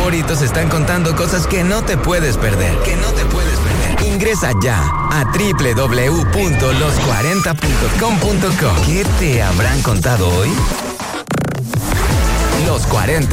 favoritos están contando cosas que no te puedes perder. Ingresa ya a www.los40.com.co. ¿Qué te habrán contado hoy? Los 40.